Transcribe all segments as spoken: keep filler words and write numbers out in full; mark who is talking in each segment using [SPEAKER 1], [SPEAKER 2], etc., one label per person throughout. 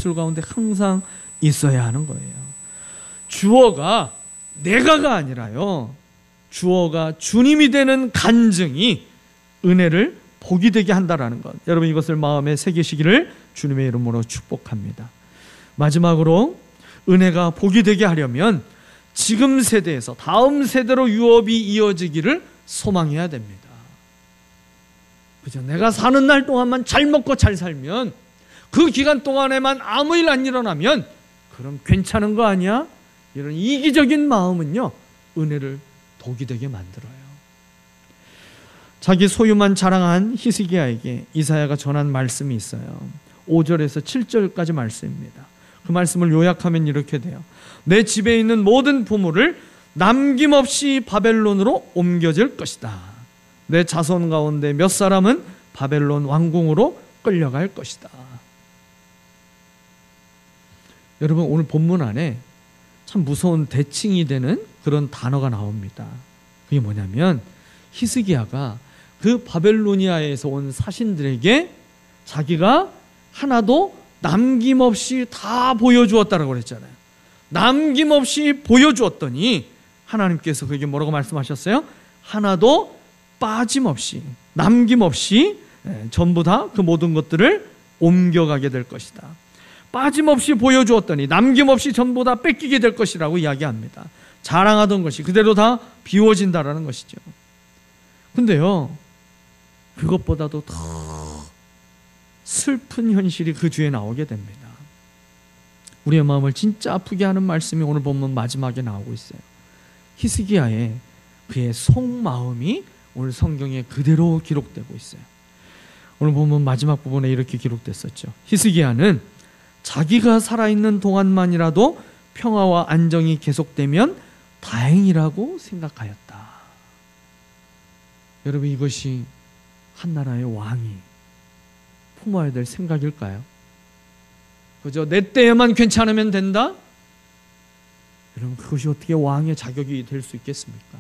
[SPEAKER 1] 입술 가운데 항상 있어야 하는 거예요. 주어가 내가가 아니라요, 주어가 주님이 되는 간증이 은혜를 복이 되게 한다라는 것, 여러분 이것을 마음에 새기시기를 주님의 이름으로 축복합니다. 마지막으로 은혜가 복이 되게 하려면 지금 세대에서 다음 세대로 유업이 이어지기를 소망해야 됩니다. 그죠? 내가 사는 날 동안만 잘 먹고 잘 살면, 그 기간 동안에만 아무 일 안 일어나면 그럼 괜찮은 거 아니야? 이런 이기적인 마음은요, 은혜를 독이 되게 만들어요. 자기 소유만 자랑한 히스기야에게 이사야가 전한 말씀이 있어요. 오 절에서 칠 절까지 말씀입니다. 그 말씀을 요약하면 이렇게 돼요. 내 집에 있는 모든 보물을 남김없이 바벨론으로 옮겨질 것이다. 내 자손 가운데 몇 사람은 바벨론 왕궁으로 끌려갈 것이다. 여러분, 오늘 본문 안에 참 무서운 대칭이 되는 그런 단어가 나옵니다. 그게 뭐냐면, 히스기야가 그 바벨로니아에서 온 사신들에게 자기가 하나도 남김없이 다 보여주었다라고 그랬잖아요. 남김없이 보여주었더니 하나님께서 그에게 뭐라고 말씀하셨어요? 하나도 빠짐없이, 남김없이 전부 다 그 모든 것들을 옮겨가게 될 것이다. 빠짐없이 보여주었더니 남김없이 전부 다 뺏기게 될 것이라고 이야기합니다. 자랑하던 것이 그대로 다 비워진다라는 것이죠. 근데요, 그것보다도 더 슬픈 현실이 그 뒤에 나오게 됩니다. 우리의 마음을 진짜 아프게 하는 말씀이 오늘 본문 마지막에 나오고 있어요. 히스기야의 그의 속마음이 오늘 성경에 그대로 기록되고 있어요. 오늘 본문 마지막 부분에 이렇게 기록됐었죠. 히스기야는 자기가 살아있는 동안만이라도 평화와 안정이 계속되면 다행이라고 생각하였다. 여러분, 이것이 한 나라의 왕이 품어야 될 생각일까요? 그죠? 내 때에만 괜찮으면 된다? 여러분, 그것이 어떻게 왕의 자격이 될 수 있겠습니까?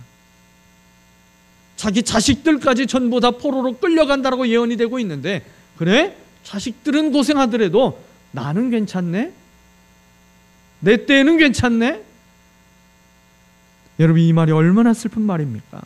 [SPEAKER 1] 자기 자식들까지 전부 다 포로로 끌려간다고 예언이 되고 있는데, 그래? 자식들은 고생하더라도 나는 괜찮네? 내 때에는 괜찮네? 여러분, 이 말이 얼마나 슬픈 말입니까?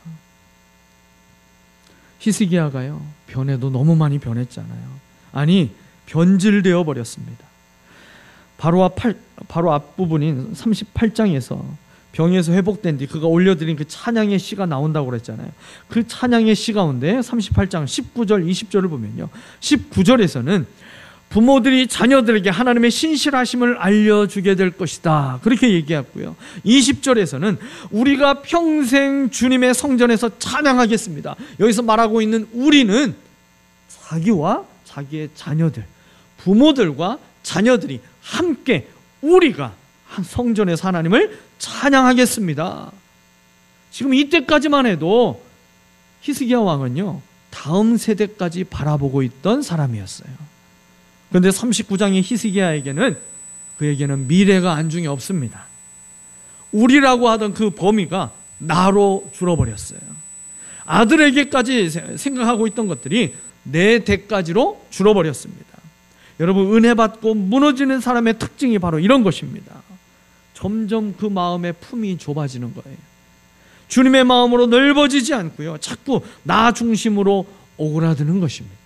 [SPEAKER 1] 히스기야가요, 변해도 너무 많이 변했잖아요. 아니, 변질되어 버렸습니다. 바로 앞, 바로 앞부분인 삼십팔 장에서 병에서 회복된 뒤 그가 올려드린 그 찬양의 시가 나온다고 그랬잖아요. 그 찬양의 시 가운데 삼십팔 장 십구 절 이십 절을 보면요, 십구 절에서는 부모들이 자녀들에게 하나님의 신실하심을 알려주게 될 것이다, 그렇게 얘기했고요. 이십 절에서는 우리가 평생 주님의 성전에서 찬양하겠습니다. 여기서 말하고 있는 우리는 자기와 자기의 자녀들, 부모들과 자녀들이 함께 우리가 성전에서 하나님을 찬양하겠습니다. 지금 이때까지만 해도 히스기야 왕은요, 다음 세대까지 바라보고 있던 사람이었어요. 그런데 삼십구 장의 히스기야에게는, 그에게는 미래가 안중에 없습니다. 우리라고 하던 그 범위가 나로 줄어버렸어요. 아들에게까지 생각하고 있던 것들이 내 대까지로 줄어버렸습니다. 여러분, 은혜 받고 무너지는 사람의 특징이 바로 이런 것입니다. 점점 그 마음의 품이 좁아지는 거예요. 주님의 마음으로 넓어지지 않고요, 자꾸 나 중심으로 오그라드는 것입니다.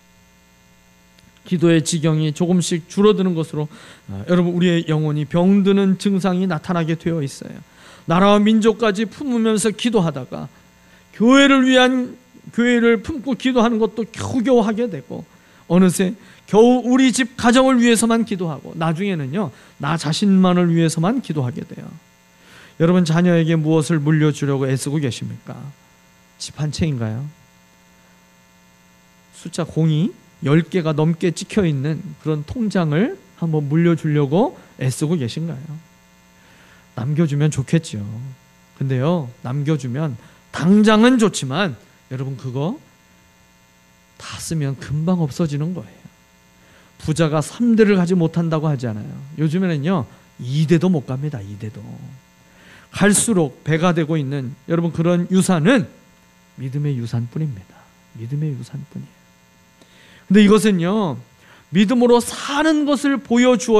[SPEAKER 1] 기도의 지경이 조금씩 줄어드는 것으로 아, 여러분, 우리의 영혼이 병드는 증상이 나타나게 되어 있어요. 나라와 민족까지 품으면서 기도하다가 교회를 위한, 교회를 품고 기도하는 것도 겨우겨우 하게 되고, 어느새 겨우 우리 집 가정을 위해서만 기도하고 나중에는요, 나 자신만을 위해서만 기도하게 돼요. 여러분, 자녀에게 무엇을 물려주려고 애쓰고 계십니까? 집 한 채인가요? 숫자 공이 열 개가 넘게 찍혀있는 그런 통장을 한번 물려주려고 애쓰고 계신가요? 남겨주면 좋겠죠. 근데요, 남겨주면 당장은 좋지만 여러분, 그거 다 쓰면 금방 없어지는 거예요. 부자가 삼 대를 가지 못한다고 하잖아요. 요즘에는요, 이 대도 못 갑니다. 이 대도. 갈수록 배가 되고 있는 여러분, 그런 유산은 믿음의 유산뿐입니다. 믿음의 유산뿐이에요. 근데 이것은요, 믿음으로 사는 것을 보여주어